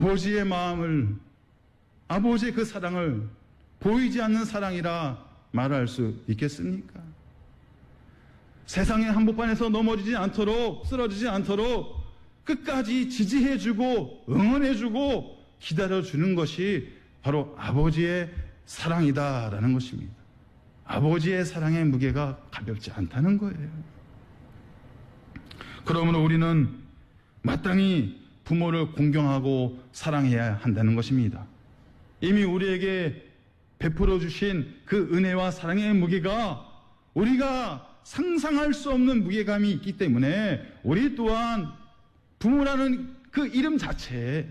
아버지의 마음을, 아버지의 그 사랑을 보이지 않는 사랑이라 말할 수 있겠습니까? 세상의 한복판에서 넘어지지 않도록, 쓰러지지 않도록 끝까지 지지해주고 응원해주고 기다려주는 것이 바로 아버지의 사랑이다라는 것입니다. 아버지의 사랑의 무게가 가볍지 않다는 거예요. 그러므로 우리는 마땅히 부모를 공경하고 사랑해야 한다는 것입니다. 이미 우리에게 베풀어 주신 그 은혜와 사랑의 무게가 우리가 상상할 수 없는 무게감이 있기 때문에 우리 또한 부모라는 그 이름 자체에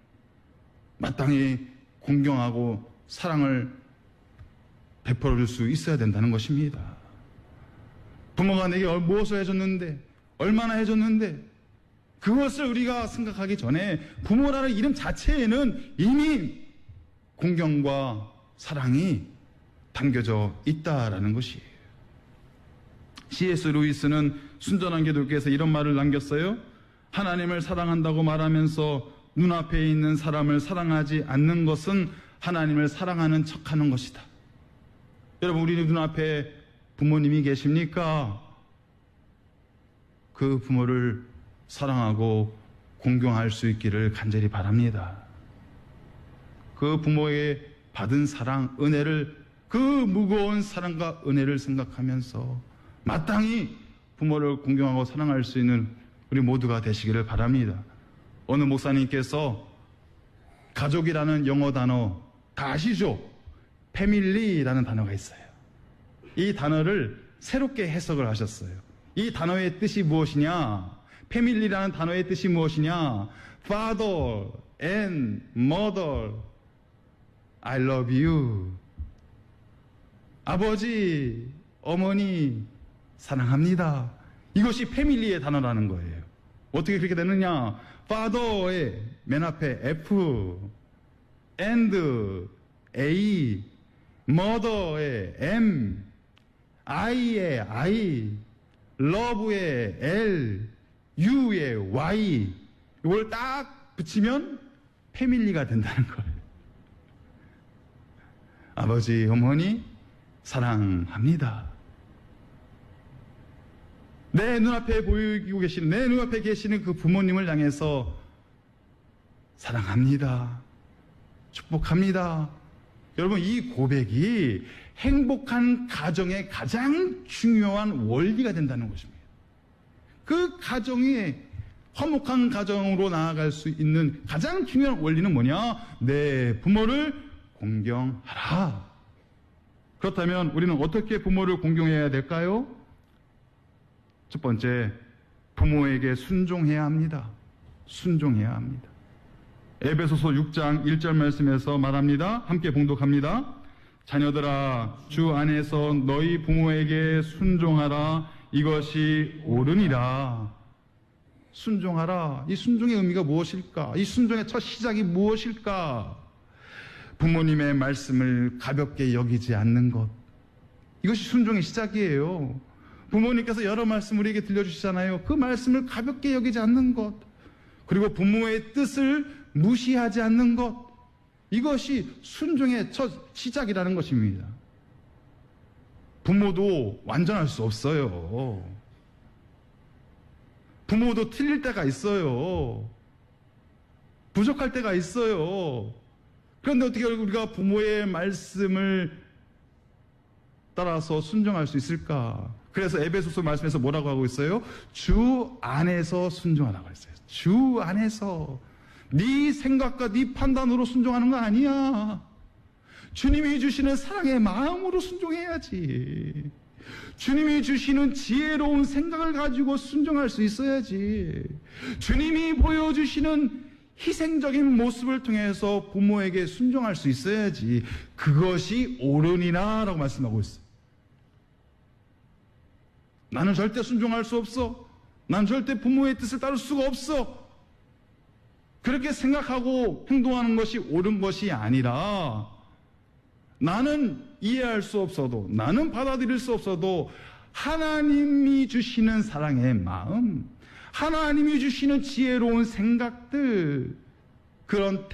마땅히 공경하고 사랑을 베풀어 줄 수 있어야 된다는 것입니다. 부모가 내게 무엇을 해줬는데, 얼마나 해줬는데, 그것을 우리가 생각하기 전에 부모라는 이름 자체에는 이미 공경과 사랑이 담겨져 있다라는 것이에요. C.S. 루이스는 순전한 기독교에서 이런 말을 남겼어요. 하나님을 사랑한다고 말하면서 눈앞에 있는 사람을 사랑하지 않는 것은 하나님을 사랑하는 척하는 것이다. 여러분, 우리 눈앞에 부모님이 계십니까? 그 부모를 사랑하고 공경할 수 있기를 간절히 바랍니다. 그 부모의 받은 사랑, 은혜를, 그 무거운 사랑과 은혜를 생각하면서 마땅히 부모를 공경하고 사랑할 수 있는 우리 모두가 되시기를 바랍니다. 어느 목사님께서 가족이라는 영어 단어 다 아시죠? 패밀리라는 단어가 있어요. 이 단어를 새롭게 해석을 하셨어요. 이 단어의 뜻이 무엇이냐? 패밀리라는 단어의 뜻이 무엇이냐? Father and Mother, I love you. 아버지, 어머니, 사랑합니다. 이것이 패밀리의 단어라는 거예요. 어떻게 그렇게 되느냐? Father의 맨 앞에 F, and A, Mother의 M, I의 I, Love의 L, U의 Y. 이걸 딱 붙이면 패밀리가 된다는 거예요. 아버지, 어머니 사랑합니다. 내 눈앞에 보이고 계시는, 내 눈앞에 계시는 그 부모님을 향해서 사랑합니다. 축복합니다. 여러분, 이 고백이 행복한 가정의 가장 중요한 원리가 된다는 것입니다. 그 가정이 화목한 가정으로 나아갈 수 있는 가장 중요한 원리는 뭐냐? 내 부모를 공경하라. 그렇다면 우리는 어떻게 부모를 공경해야 될까요? 첫 번째, 부모에게 순종해야 합니다. 순종해야 합니다. 에베소서 6장 1절 말씀에서 말합니다. 함께 봉독합니다. 자녀들아, 주 안에서 너희 부모에게 순종하라. 이것이 옳으니라. 순종하라. 이 순종의 의미가 무엇일까? 이 순종의 첫 시작이 무엇일까? 부모님의 말씀을 가볍게 여기지 않는 것. 이것이 순종의 시작이에요. 부모님께서 여러 말씀 우리에게 들려주시잖아요. 그 말씀을 가볍게 여기지 않는 것. 그리고 부모의 뜻을 무시하지 않는 것. 이것이 순종의 첫 시작이라는 것입니다. 부모도 완전할 수 없어요. 부모도 틀릴 때가 있어요. 부족할 때가 있어요. 그런데 어떻게 우리가 부모의 말씀을 따라서 순종할 수 있을까? 그래서 에베소서 말씀에서 뭐라고 하고 있어요? 주 안에서 순종하라고 했어요. 주 안에서. 네 생각과 네 판단으로 순종하는 거 아니야. 주님이 주시는 사랑의 마음으로 순종해야지. 주님이 주시는 지혜로운 생각을 가지고 순종할 수 있어야지. 주님이 보여주시는 희생적인 모습을 통해서 부모에게 순종할 수 있어야지. 그것이 옳으니라 라고 말씀하고 있어요. 나는 절대 순종할 수 없어. 나는 절대 부모의 뜻을 따를 수가 없어. 그렇게 생각하고 행동하는 것이 옳은 것이 아니라, 나는 이해할 수 없어도, 나는 받아들일 수 없어도 하나님이 주시는 사랑의 마음, 하나님이 주시는 지혜로운 생각들, 그런